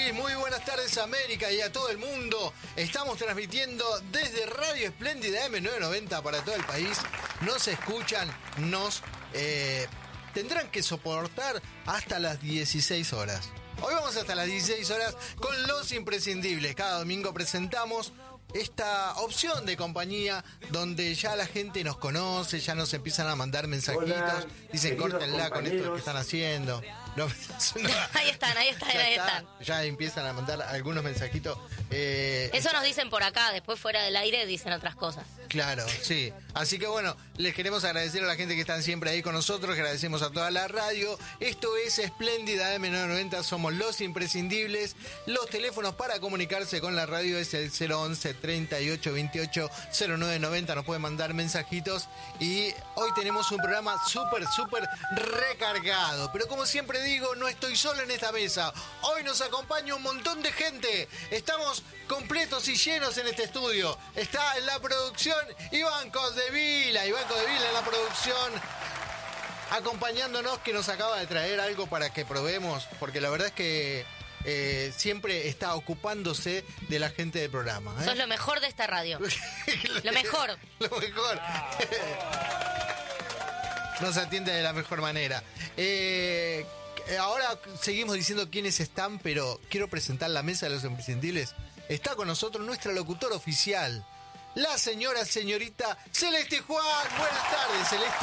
Luis, muy buenas tardes América y a todo el mundo. Estamos transmitiendo desde Radio Espléndida M990 para todo el país. Nos escuchan, nos tendrán que soportar hasta las 16 horas. Hoy vamos hasta las 16 horas con Los Imprescindibles. Cada domingo presentamos esta opción de compañía donde ya la gente nos conoce, ya nos empiezan a mandar mensajitos. Hola, dicen córtenla con esto que están haciendo. No, ahí están. Ya empiezan a mandar algunos mensajitos. Eso nos dicen por acá, después fuera del aire dicen otras cosas. Claro, sí. Así que bueno, les queremos agradecer a la gente que están siempre ahí con nosotros, agradecemos a toda la radio. Esto es Espléndida M990, somos Los Imprescindibles. Los teléfonos para comunicarse con la radio es el 011 38 28 0990, nos pueden mandar mensajitos. Y hoy tenemos un programa súper recargado. Pero como siempre digo, no estoy solo en esta mesa. Hoy nos acompaña un montón de gente. Estamos completos y llenos en este estudio. Está en la producción Iván Cosdevila en la producción, acompañándonos, que nos acaba de traer algo para que probemos, porque la verdad es que siempre está ocupándose de la gente del programa. Sos lo mejor de esta radio. Lo mejor. Nos atiende de la mejor manera. Ahora seguimos diciendo quiénes están, pero quiero presentar la mesa de Los Imprescindibles. Está con nosotros nuestra locutora oficial, la señorita Celeste Juan. Buenas tardes, Celeste.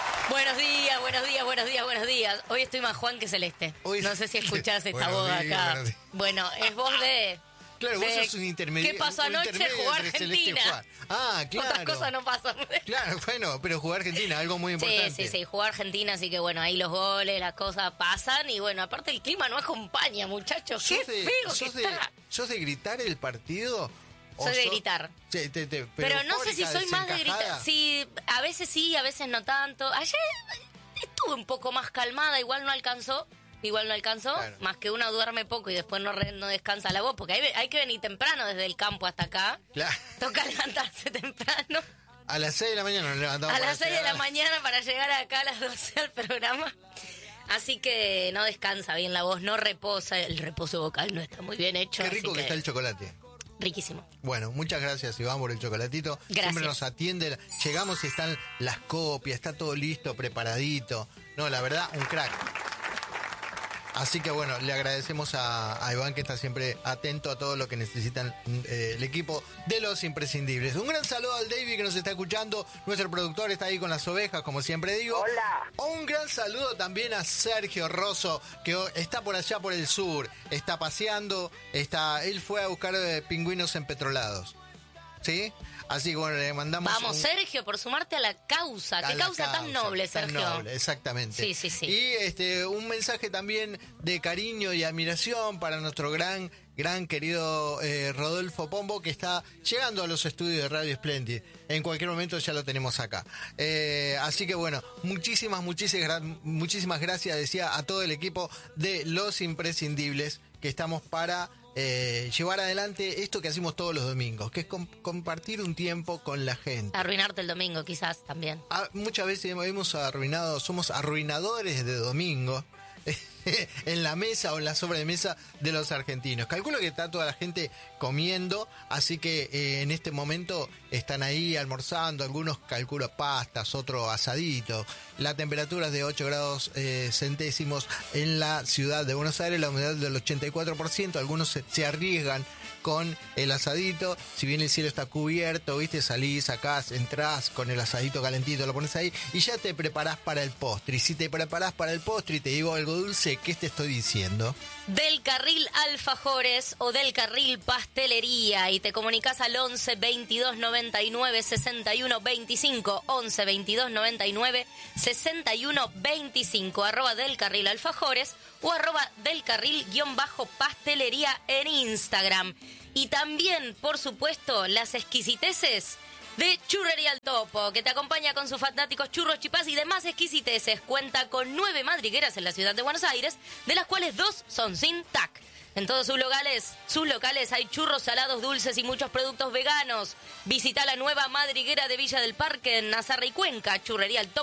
Buenos días. Hoy estoy más Juan que Celeste. No sé si escuchás esta voz acá. Bueno, es voz de... Claro, vos sos un intermedio. ¿Qué pasó anoche? Jugó Argentina. Ah, claro. Otras cosas no pasan. Claro, bueno, pero jugó Argentina, algo muy importante. Sí, jugó Argentina, así que bueno, ahí los goles, las cosas pasan. Y bueno, aparte el clima no acompaña, muchachos. Qué feo que está. ¿Sos de gritar el partido? Soy de gritar. Pero no sé si soy más de gritar. Sí, a veces no tanto. Ayer estuve un poco más calmada, igual no alcanzó, claro. Más que uno duerme poco y después no descansa la voz, porque hay que venir temprano desde el campo hasta acá. Claro. Toca levantarse temprano. A las 6 de la mañana nos levantamos. A las 6 de la mañana para llegar acá a las 12 al programa. Así que no descansa bien la voz, no reposa, el reposo vocal no está muy bien hecho. Qué rico que está el chocolate. Riquísimo. Bueno, muchas gracias Iván por el chocolatito. Gracias. Siempre nos atiende. Llegamos y están las copias, está todo listo, preparadito. No, la verdad, un crack. Así que bueno, le agradecemos a Iván, que está siempre atento a todo lo que necesitan el equipo de Los Imprescindibles. Un gran saludo al David que nos está escuchando. Nuestro productor está ahí con las ovejas, como siempre digo. Hola. Un gran saludo también a Sergio Rosso, que está por allá por el sur. Está paseando, él fue a buscar pingüinos empetrolados. ¿Sí? Así que bueno, le mandamos... Vamos, Sergio, por sumarte a la causa. ¿Qué causa tan noble, Sergio? Tan noble, exactamente. Sí. Y un mensaje también de cariño y admiración para nuestro gran querido Rodolfo Pombo, que está llegando a los estudios de Radio Splendid. En cualquier momento ya lo tenemos acá. Así que bueno, muchísimas gracias, decía, a todo el equipo de Los Imprescindibles, que estamos para... llevar adelante esto que hacemos todos los domingos, que es compartir un tiempo con la gente. Arruinarte el domingo, quizás, también. Muchas veces somos arruinadores de domingo en la mesa o en la sobremesa de los argentinos. Calculo que está toda la gente comiendo, así que en este momento están ahí almorzando, algunos calculo pastas, otro asadito. La temperatura es de 8 grados centésimos en la ciudad de Buenos Aires, la humedad del 84%, algunos se arriesgan con el asadito, si bien el cielo está cubierto, viste, salís, sacás, entrás con el asadito calentito, lo pones ahí y ya te preparás para el postre. Y si te preparás para el postre y te digo algo dulce, ¿qué te estoy diciendo? Del Carril Alfajores o Del Carril Pastelería, y te comunicas al 11 22 99 61 25, 11 22 99 61 25, arroba Del Carril Alfajores o arroba Del Carril-pastelería en Instagram. Y también, por supuesto, las exquisiteces de Churrería El Topo, que te acompaña con sus fantásticos churros, chipás y demás exquisiteces. Cuenta con 9 madrigueras en la ciudad de Buenos Aires, de las cuales 2 son sin TAC. En todos sus locales hay churros, salados, dulces y muchos productos veganos. Visita la nueva madriguera de Villa del Parque en Nazarre y Cuenca, Churrería El Topo,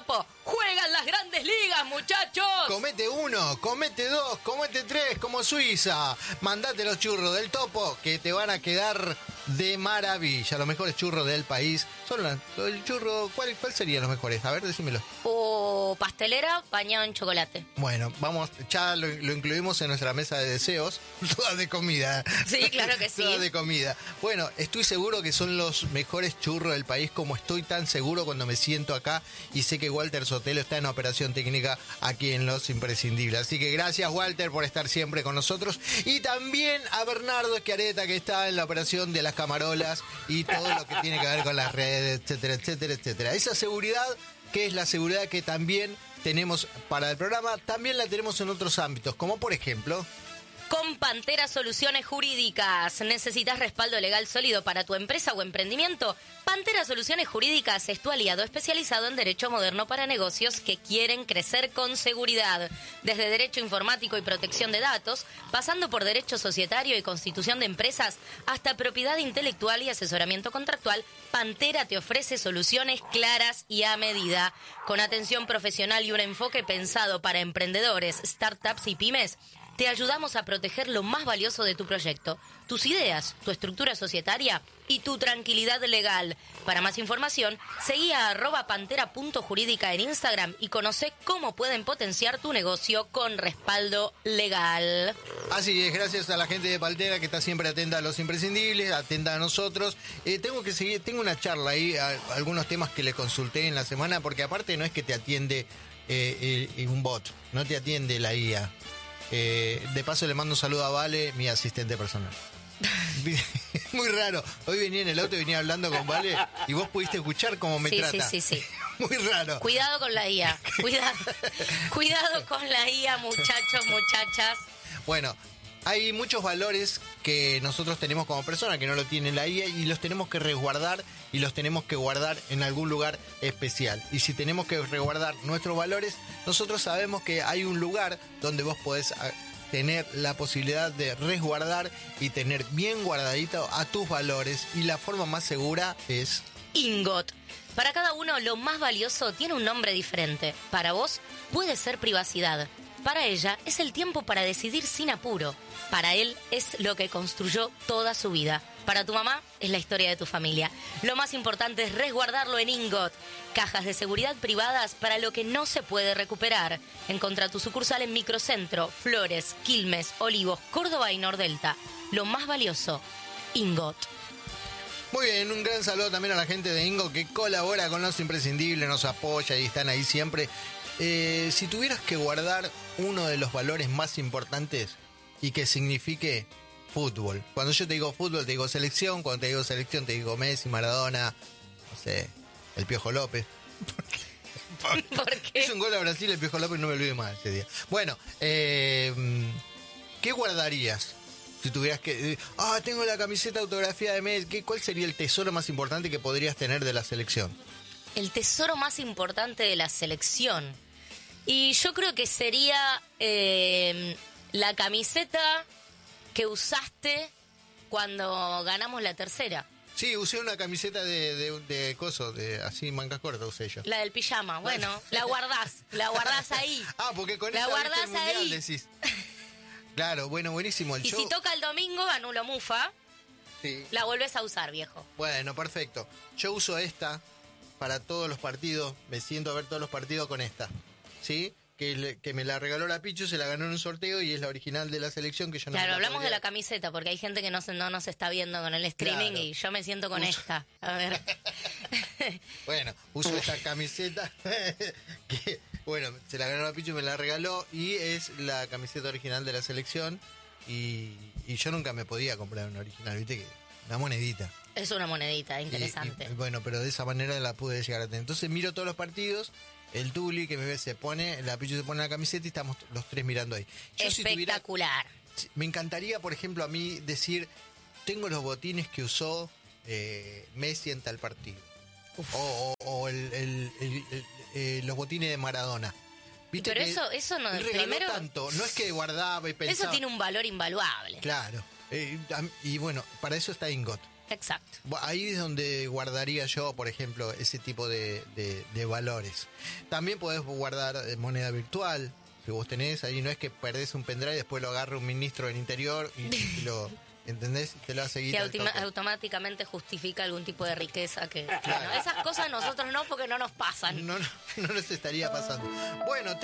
¡Juegan las grandes ligas, muchachos! Comete 1, comete 2, comete 3, como Suiza. Mandate los churros del Topo, que te van a quedar de maravilla. Los mejores churros del país son el churro. ¿Cuál serían los mejores? A ver, decímelo. O pastelera bañado en chocolate. Bueno, vamos, ya lo incluimos en nuestra mesa de deseos. Todas de comida. Sí, claro que sí. Todas de comida. Bueno, estoy seguro que son los mejores churros del país, como estoy tan seguro cuando me siento acá y sé que Walter Sotelo está en operación técnica aquí en Los Imprescindibles. Así que gracias, Walter, por estar siempre con nosotros. Y también a Bernardo Schiaretta, que está en la operación de las camarolas y todo lo que tiene que ver con las redes, etcétera, etcétera, etcétera. Esa seguridad, que es la seguridad que también tenemos para el programa, también la tenemos en otros ámbitos, como por ejemplo... Con Pantera Soluciones Jurídicas. ¿Necesitas respaldo legal sólido para tu empresa o emprendimiento? Pantera Soluciones Jurídicas es tu aliado especializado en derecho moderno para negocios que quieren crecer con seguridad. Desde derecho informático y protección de datos, pasando por derecho societario y constitución de empresas, hasta propiedad intelectual y asesoramiento contractual, Pantera te ofrece soluciones claras y a medida. Con atención profesional y un enfoque pensado para emprendedores, startups y pymes, te ayudamos a proteger lo más valioso de tu proyecto, tus ideas, tu estructura societaria y tu tranquilidad legal. Para más información, seguí a @pantera.jurídica en Instagram y conoce cómo pueden potenciar tu negocio con respaldo legal. Así es, gracias a la gente de Pantera que está siempre atenta a Los Imprescindibles, atenta a nosotros. Tengo una charla ahí, algunos temas que le consulté en la semana, porque aparte no es que te atiende un bot, no te atiende la IA. De paso le mando un saludo a Vale, mi asistente personal. Muy raro. Hoy venía en el auto y venía hablando con Vale y vos pudiste escuchar cómo me trata. Sí. Muy raro. Cuidado con la IA. Cuidado con la IA, muchachos, muchachas. Bueno, hay muchos valores que nosotros tenemos como personas que no lo tiene la IA y los tenemos que resguardar y los tenemos que guardar en algún lugar especial. Y si tenemos que resguardar nuestros valores, nosotros sabemos que hay un lugar donde vos podés tener la posibilidad de resguardar y tener bien guardadito a tus valores, y la forma más segura es... Ingot. Para cada uno lo más valioso tiene un nombre diferente. Para vos puede ser privacidad. Para ella es el tiempo para decidir sin apuro. Para él es lo que construyó toda su vida. Para tu mamá es la historia de tu familia. Lo más importante es resguardarlo en Ingot. Cajas de seguridad privadas para lo que no se puede recuperar. Encontrá tu sucursal en Microcentro, Flores, Quilmes, Olivos, Córdoba y Nordelta. Lo más valioso, Ingot. Muy bien, un gran saludo también a la gente de Ingot que colabora con Los Imprescindibles, nos apoya y están ahí siempre. Si tuvieras que guardar uno de los valores más importantes y que signifique fútbol. Cuando yo te digo fútbol, te digo selección. Cuando te digo selección, te digo Messi, Maradona, no sé, el Piojo López. ¿Por qué? Hizo un gol a Brasil el Piojo López, no me olvido más ese día. Bueno, ¿qué guardarías? Si tuvieras que... tengo la camiseta autografía de Messi. ¿Cuál sería el tesoro más importante que podrías tener de la selección? El tesoro más importante de la selección. Y yo creo que sería la camiseta que usaste cuando ganamos la tercera. Sí, usé una camiseta de coso, de así mangas cortas usé yo. La del pijama, bueno, la guardás ahí. Porque con la esa guardás viste el mundial, ahí. decís. Claro, bueno, buenísimo. Y si toca el domingo, anulo mufa, sí. La volvés a usar, viejo. Bueno, perfecto. Yo uso esta para todos los partidos, me siento a ver todos los partidos con esta, ¿sí? Que me la regaló la Pichu, se la ganó en un sorteo y es la original de la selección que yo no... Claro, hablamos de la camiseta porque hay gente que no nos está viendo con el streaming, claro. Y yo me siento con esta. A ver. Bueno, uso esta camiseta que, bueno, se la ganó la Pichu, me la regaló y es la camiseta original de la selección y yo nunca me podía comprar una original, viste que una monedita. Es una monedita, interesante. Y bueno, pero de esa manera la pude llegar a tener. Entonces miro todos los partidos. El Tuli que me ve se pone, la Pichu se pone la camiseta y estamos los tres mirando ahí. Yo, espectacular. Me encantaría, por ejemplo, a mí decir, tengo los botines que usó Messi en tal partido. O los botines de Maradona. ¿Viste? Pero eso no... Primero, tanto, no es que guardaba y pensaba... Eso tiene un valor invaluable. Claro. Y bueno, para eso está Ingot. Exacto. Ahí es donde guardaría yo, por ejemplo, ese tipo de valores. También podés guardar moneda virtual. Si vos tenés, ahí no es que perdés un pendrive y después lo agarra un ministro del Interior y lo... ¿Entendés? Te lo hace Que automáticamente justifica algún tipo de riqueza que... Claro. Bueno, esas cosas nosotros no, porque no nos pasan. No nos estaría pasando. Bueno,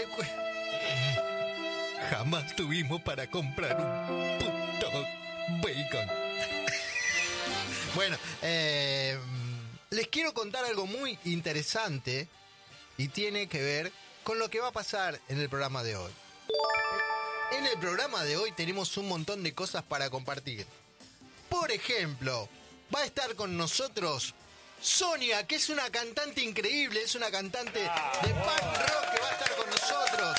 jamás tuvimos para comprar un puto bacon. Bueno, les quiero contar algo muy interesante y tiene que ver con lo que va a pasar en el programa de hoy. En el programa de hoy tenemos un montón de cosas para compartir. Por ejemplo, va a estar con nosotros Sonia, que es una cantante increíble, es una cantante de punk rock que va a estar con nosotros.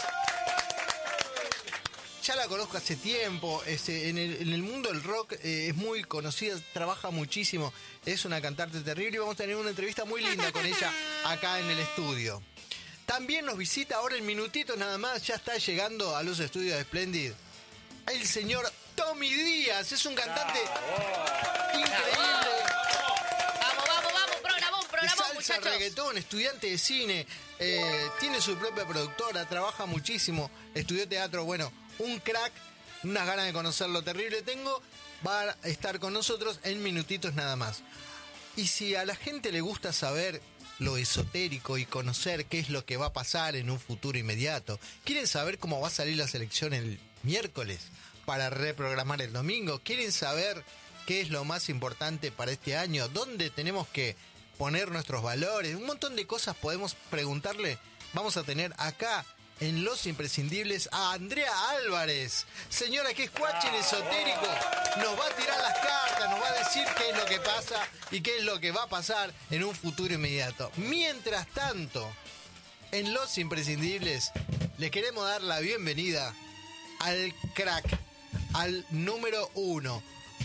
Ya la conozco hace tiempo, en el mundo del rock es muy conocida, trabaja muchísimo, es una cantante terrible y vamos a tener una entrevista muy linda con ella acá en el estudio. También nos visita ahora en minutitos nada más, ya está llegando a los estudios de Splendid, el señor Tommy Díaz, es un cantante increíble. Vamos, programón, Salsa, muchachos. reggaetón, estudiante de cine, tiene su propia productora, trabaja muchísimo, estudió teatro, bueno, un crack, unas ganas de conocerlo terrible tengo, va a estar con nosotros en minutitos nada más. Y si a la gente le gusta saber lo esotérico y conocer qué es lo que va a pasar en un futuro inmediato, quieren saber cómo va a salir la selección el miércoles para reprogramar el domingo, quieren saber qué es lo más importante para este año, dónde tenemos que poner nuestros valores, un montón de cosas podemos preguntarle. Vamos a tener acá en Los Imprescindibles a Andrea Álvarez, señora que es cuachen esotérico, nos va a tirar las cartas, nos va a decir qué es lo que pasa y qué es lo que va a pasar en un futuro inmediato. Mientras tanto, en Los Imprescindibles les queremos dar la bienvenida al crack, al número 1,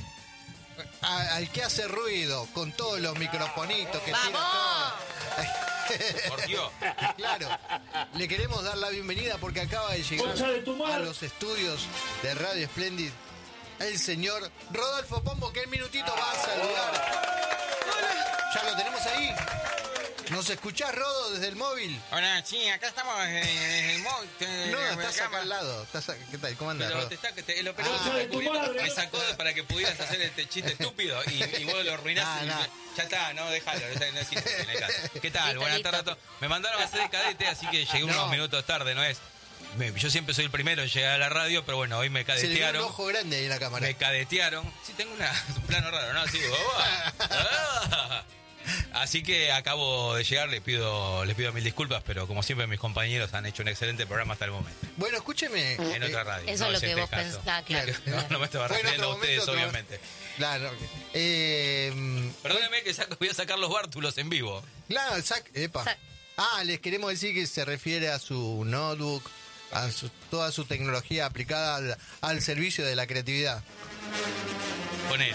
al que hace ruido con todos los microfonitos que tiene todo. Por Dios. Claro, le queremos dar la bienvenida porque acaba de llegar a los estudios de Radio Splendid el señor Rodolfo Pombo, que en minutito va a saludar. ¿Ya lo tenemos ahí? ¿Nos escuchás, Rodo, desde el móvil? Hola, sí, acá estamos desde el móvil. No, estás acá al lado. ¿Qué tal? ¿Cómo andás, Pero Rodo? el operador me sacó para que pudieras hacer este chiste estúpido y vos lo arruinaste. No. Ya está, no, déjalo. No existe en el caso. ¿Qué tal? Listo, Buenas listo. tardes a todos. Me mandaron a hacer de cadete, así que llegué unos minutos tarde, ¿no es? Yo siempre soy el primero en llegar a la radio, pero bueno, hoy me Se le ve un cadetearon. ojo grande ahí en la cámara. Me cadetearon. Sí, tengo un plano raro, ¿no? Así, así que acabo de llegar, les pido mil disculpas, pero como siempre mis compañeros han hecho un excelente programa hasta el momento. Bueno, escúcheme. En otra radio. Eso no es lo que este vos caso. pensás, claro. No me estaba Bueno, refiriendo a otro ustedes, momento, obviamente. Claro. Perdóneme que voy a sacar los bártulos en vivo. Claro, epa. Les queremos decir que se refiere a su notebook, a toda su tecnología aplicada al servicio de la creatividad. Ponele.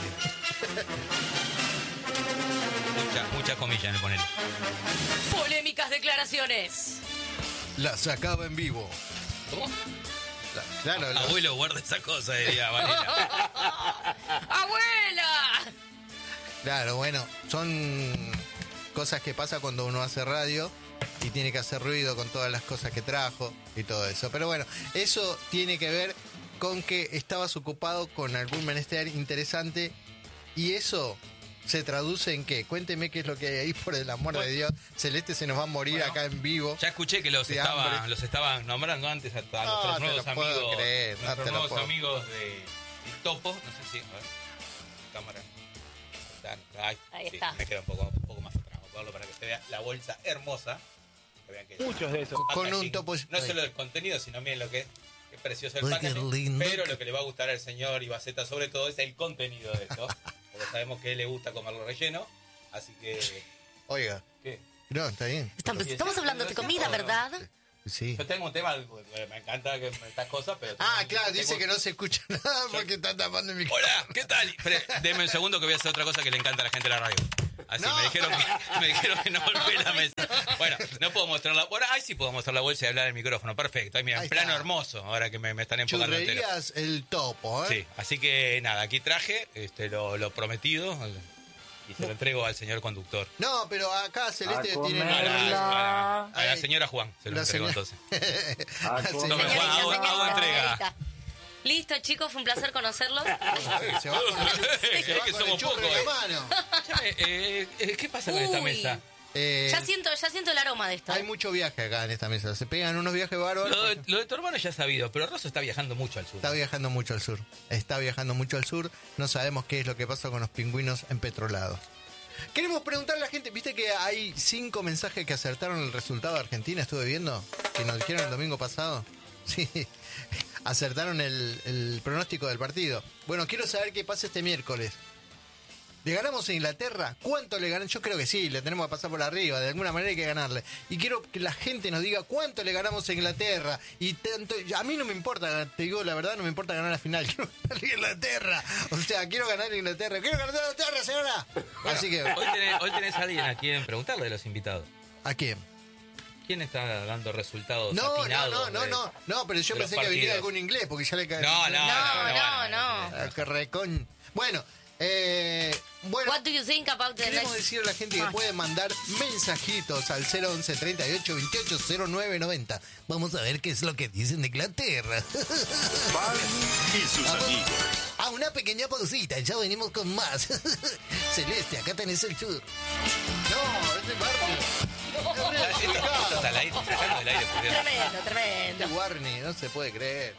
Muchas comillas en el ponele. Polémicas declaraciones. La sacaba en vivo. ¿Cómo? Claro, Abuelo, guarda esa cosa, diría Vanilla. ¡Abuela! Claro, bueno, son cosas que pasa cuando uno hace radio y tiene que hacer ruido con todas las cosas que trajo y todo eso. Pero bueno, eso tiene que ver con que estabas ocupado con algún menester interesante y eso se traduce en qué. Cuénteme qué es lo que hay ahí, por el amor de Dios. Celeste se nos va a morir acá en vivo. Ya escuché que los estaban nombrando antes a nuestros nuevos amigos. Nuestros nuevos amigos de Topo. No sé si. A ver. Cámara. Ahí sí, está. Me queda un poco más atrás. Vamos a verlo para que se vea la bolsa hermosa. Que vean que Muchos de esos. Con un topo. No solo el contenido, sino miren lo que es. Qué precioso el Uy, qué packaging. lindo. Pero lo que le va a gustar al señor Ibaceta sobre todo es el contenido de esto. Porque sabemos que a él le gusta comerlo relleno. Así que. Oiga. ¿Qué? No, está bien. Estamos hablando de comida, ¿verdad? Sí. Yo tengo un tema, me encanta estas cosas, pero... Claro, dice que no se escucha nada porque está tapando el micrófono. Hola, ¿qué tal? Espere, deme un segundo que voy a hacer otra cosa que le encanta a la gente de la radio. Así, No. me dijeron que no golpeé la mesa. Bueno, no puedo mostrar la... Bueno, ahí sí puedo mostrar la bolsa y hablar del micrófono. Perfecto, ahí mira, Ahí en plano está. hermoso, ahora que me están enfocando entero. Churrerías el topo, ¿eh? Sí, así que nada, aquí traje lo prometido. y se lo entrego al señor conductor. No, pero acá Celeste tiene... A la señora Juan se lo entrego entonces. Tome, Juan, hago entrega. Listo, chicos, fue un placer conocerlos. Se va con el, somos pocos. ¿Qué pasa con esta mesa? Ya siento el aroma de esto. Hay mucho viaje acá en esta mesa. Se pegan unos viajes bárbaros. Lo de tu hermano ya es sabido, pero Rosso está viajando mucho al sur. Está viajando mucho al sur. No sabemos qué es lo que pasa con los pingüinos empetrolados. Queremos preguntarle a la gente, ¿viste que hay 5 mensajes que acertaron el resultado de Argentina? Estuve viendo, que nos dijeron el domingo pasado. Sí, acertaron el pronóstico del partido. Bueno, quiero saber qué pasa este miércoles. ¿Le ganamos a Inglaterra? ¿Cuánto le ganan? Yo creo que sí, le tenemos que pasar por arriba, de alguna manera hay que ganarle. Y quiero que la gente nos diga cuánto le ganamos a Inglaterra. Y tanto, a mí no me importa, te digo la verdad, no me importa ganar la final. Quiero ganar a Inglaterra. O sea, quiero ganar a Inglaterra. ¡Quiero ganar a Inglaterra, señora! Bueno, así que hoy tenés a alguien a quien preguntarle de los invitados. ¿A quién? ¿Quién está dando resultados No, pero yo pensé que venía algún inglés, porque ya le cae. No. Que recon... Bueno, What do you think about the queremos decirle a la gente que puede mandar mensajitos al 011 38 28 09 90. Vamos a ver qué es lo que dicen de Inglaterra. Barney y sus amigos. A una pequeña pausita, ya venimos con más. Celeste, acá tenés el tour. No, es de Barney. Está al aire, sacando del aire. Tremendo. Barney, no se puede creer.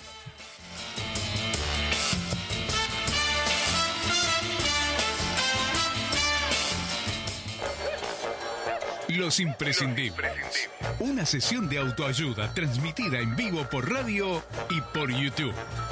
Los imprescindibles. Una sesión de autoayuda transmitida en vivo por radio y por YouTube.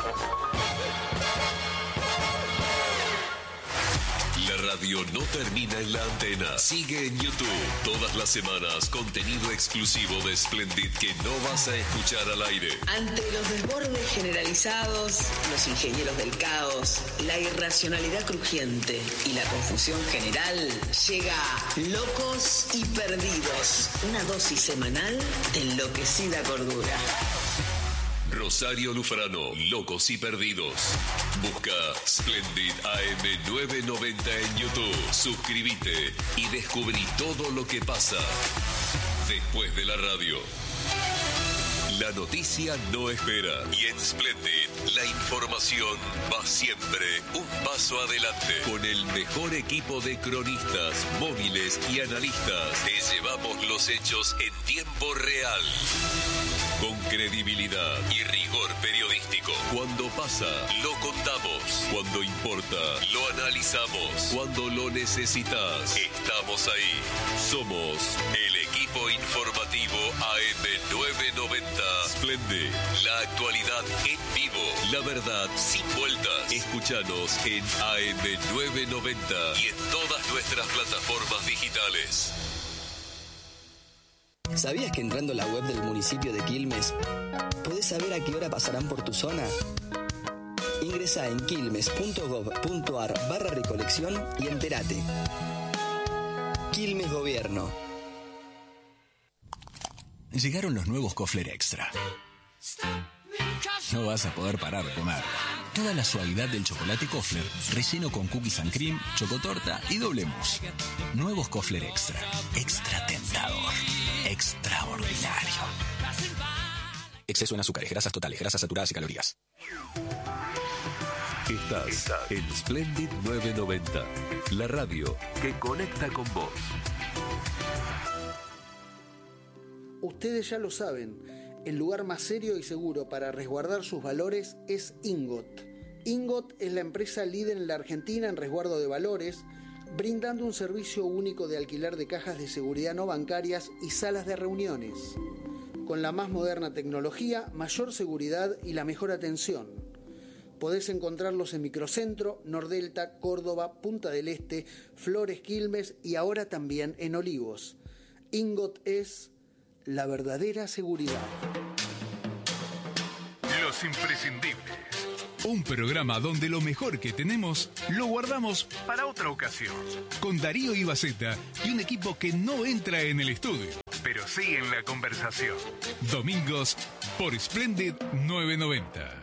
La radio no termina en la antena. Sigue en YouTube. Todas las semanas, contenido exclusivo de Splendid que no vas a escuchar al aire. Ante los desbordes generalizados, los ingenieros del caos, la irracionalidad crujiente y la confusión general, llega Locos y Perdidos. Una dosis semanal de enloquecida cordura. Rosario Lufrano, Locos y Perdidos. Busca Splendid AM 990 en YouTube. Suscríbete y descubrí todo lo que pasa después de la radio. La noticia no espera. Y en Splendid, la información va siempre un paso adelante. Con el mejor equipo de cronistas, móviles y analistas, te llevamos los hechos en tiempo real. Con credibilidad y rigor periodístico. Cuando pasa, lo contamos. Cuando importa, lo analizamos. Cuando lo necesitas, estamos ahí. Somos el equipo informativo AM990. Splendid, la actualidad en vivo. La verdad sin vueltas. Escúchanos en AM990 y en todas nuestras plataformas digitales. ¿Sabías que entrando a la web del municipio de Quilmes podés saber a qué hora pasarán por tu zona? Ingresá en quilmes.gov.ar/recolección y entérate. Quilmes Gobierno. Llegaron los nuevos Kofler Extra. No vas a poder parar de comer. Toda la suavidad del chocolate Kofler, relleno con cookies and cream, chocotorta y doble mousse. Nuevos Kofler Extra. Extra tentador. Extraordinario. Exceso en azúcares, grasas totales, grasas saturadas y calorías. Estás en Splendid 990, la radio que conecta con vos. Ustedes ya lo saben, el lugar más serio y seguro para resguardar sus valores es Ingot. Ingot es la empresa líder en la Argentina en resguardo de valores, brindando un servicio único de alquiler de cajas de seguridad no bancarias y salas de reuniones. Con la más moderna tecnología, mayor seguridad y la mejor atención. Podés encontrarlos en Microcentro, Nordelta, Córdoba, Punta del Este, Flores, Quilmes y ahora también en Olivos. Ingot es la verdadera seguridad. Los imprescindibles. Un programa donde lo mejor que tenemos lo guardamos para otra ocasión. Con Darío Ibaceta y un equipo que no entra en el estudio, pero sí en la conversación. Domingos por Splendid 990.